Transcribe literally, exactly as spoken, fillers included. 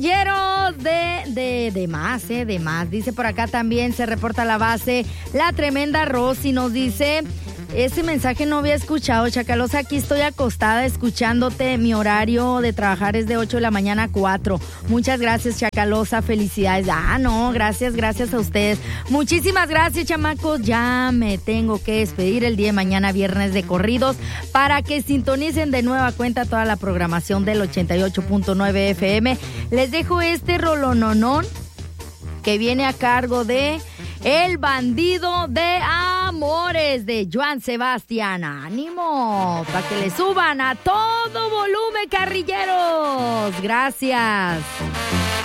carrilleros de, de, de más, eh, de más. Dice por acá también, se reporta la base, la tremenda Rosy nos dice... Ese mensaje no había escuchado, Chacalosa. Aquí estoy acostada escuchándote. Mi horario de trabajar es de ocho de la mañana a cuatro. Muchas gracias, Chacalosa. Felicidades. Ah, no, gracias, gracias a ustedes. Muchísimas gracias, chamacos. Ya me tengo que despedir el día de mañana, viernes de corridos, para que sintonicen de nueva cuenta toda la programación del ochenta y ocho punto nueve F M. Les dejo este rolononón que viene a cargo de El Bandido de Amores de Joan Sebastián. ¡Ánimo! Para que le suban a todo volumen, carrilleros. Gracias.